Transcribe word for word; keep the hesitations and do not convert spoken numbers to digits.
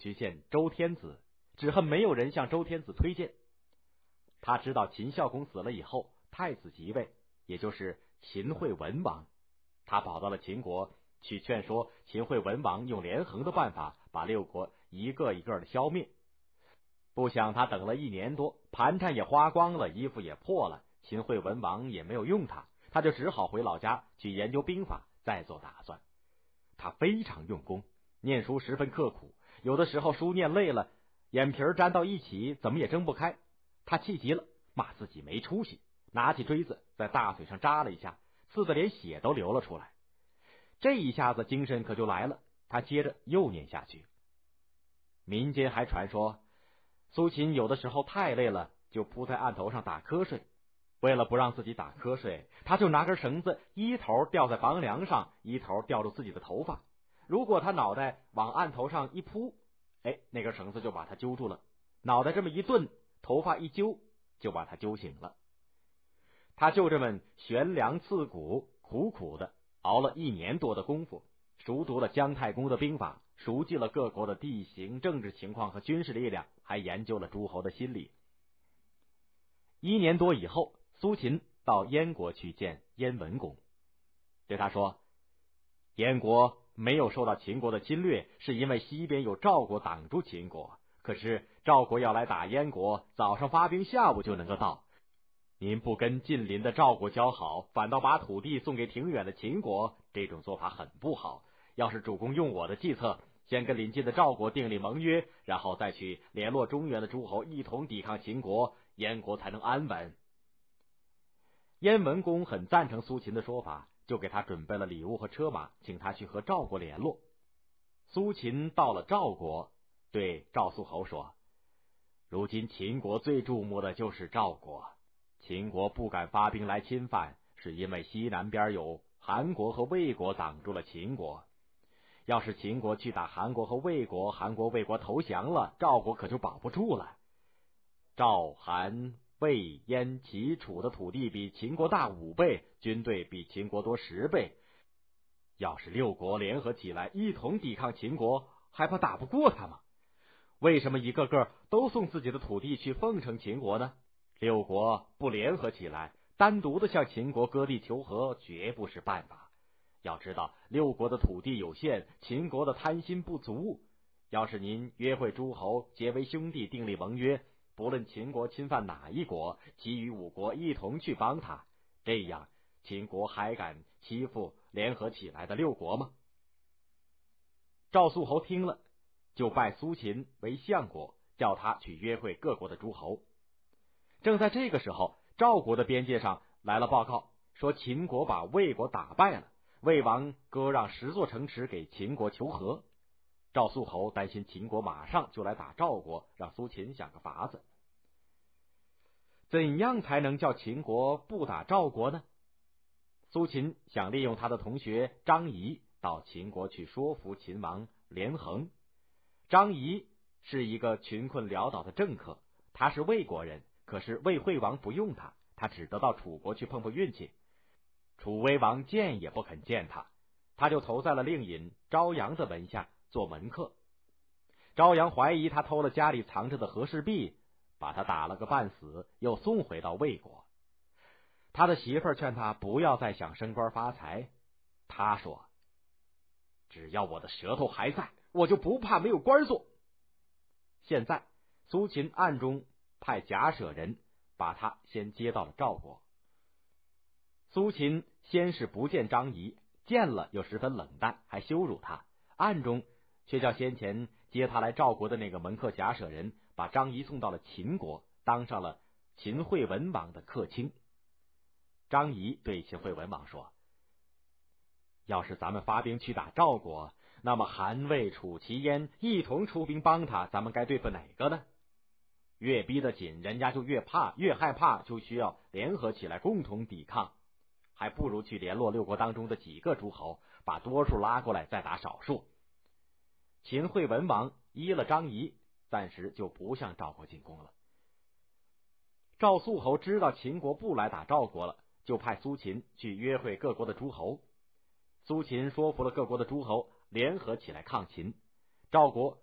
去见周天子，只恨没有人向周天子推荐。他知道秦孝公死了以后，太子即位，也就是秦惠文王。他跑到了秦国，去劝说秦惠文王用连横的办法把六国一个一个的消灭。不想他等了一年多，盘缠也花光了，衣服也破了，秦惠文王也没有用他，他就只好回老家去研究兵法，再做打算。他非常用功，念书十分刻苦，有的时候书念累了，眼皮粘到一起，怎么也睁不开。他气急了，骂自己没出息，拿起锥子在大腿上扎了一下，刺得连血都流了出来。这一下子精神可就来了，他接着又念下去。民间还传说，苏秦有的时候太累了，就扑在案头上打瞌睡。为了不让自己打瞌睡，他就拿根绳子一头吊在房梁上，一头吊住自己的头发。如果他脑袋往案头上一扑，哎，那根绳子就把他揪住了，脑袋这么一顿，头发一揪，就把他揪醒了。他就这么悬梁刺股，苦苦的熬了一年多的功夫，熟读了姜太公的兵法，熟记了各国的地形、政治情况和军事力量，还研究了诸侯的心理。一年多以后，苏秦到燕国去见燕文公，对他说，燕国没有受到秦国的侵略，是因为西边有赵国挡住秦国，可是赵国要来打燕国，早上发兵，下午就能够到。您不跟近邻的赵国交好，反倒把土地送给挺远的秦国，这种做法很不好。要是主公用我的计策，先跟邻近的赵国订立盟约，然后再去联络中原的诸侯，一同抵抗秦国，燕国才能安稳。燕文公很赞成苏秦的说法，就给他准备了礼物和车马，请他去和赵国联络。苏秦到了赵国，对赵肃侯说，如今秦国最注目的就是赵国，秦国不敢发兵来侵犯，是因为西南边有韩国和魏国挡住了秦国。要是秦国去打韩国和魏国，韩国魏国投降了，赵国可就保不住了。赵韩魏燕齐楚的土地比秦国大五倍，军队比秦国多十倍。要是六国联合起来一同抵抗秦国，还怕打不过他吗？为什么一个个都送自己的土地去奉承秦国呢？六国不联合起来，单独的向秦国割地求和，绝不是办法。要知道，六国的土地有限，秦国的贪心不足。要是您约会诸侯，结为兄弟，订立盟约，不论秦国侵犯哪一国，其余五国一同去帮他，这样秦国还敢欺负联合起来的六国吗？赵肃侯听了，就拜苏秦为相国，叫他去约会各国的诸侯。正在这个时候，赵国的边界上来了报告，说秦国把魏国打败了，魏王割让十座城池给秦国求和。赵肃侯担心秦国马上就来打赵国，让苏秦想个法子。怎样才能叫秦国不打赵国呢？苏秦想利用他的同学张仪到秦国去说服秦王连横。张仪是一个穷困潦倒的政客，他是魏国人，可是魏惠王不用他，他只得到楚国去碰碰运气。楚威王见也不肯见他，他就投在了令尹昭阳的门下做门客。昭阳怀疑他偷了家里藏着的和氏璧，把他打了个半死，又送回到魏国。他的媳妇儿劝他不要再想升官发财，他说，只要我的舌头还在，我就不怕没有官做。现在苏秦暗中派贾舍人把他先接到了赵国。苏秦先是不见张仪，见了又十分冷淡，还羞辱他，暗中却叫先前接他来赵国的那个门客贾舍人把张仪送到了秦国，当上了秦惠文王的客卿。张仪对秦惠文王说，要是咱们发兵去打赵国，那么韩魏楚齐燕一同出兵帮他，咱们该对付哪个呢？越逼得紧，人家就越怕，越害怕，就需要联合起来共同抵抗。还不如去联络六国当中的几个诸侯，把多数拉过来，再打少数。秦惠文王依了张仪，暂时就不向赵国进攻了。赵肃侯知道秦国不来打赵国了，就派苏秦去约会各国的诸侯。苏秦说服了各国的诸侯联合起来抗秦，赵国